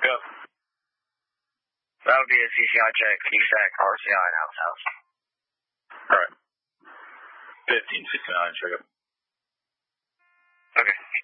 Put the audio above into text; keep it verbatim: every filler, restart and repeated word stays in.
Yep. That would be a C C I check, C SAC, R C I, and house house. Alright. fifteen sixty-nine, check up. Okay.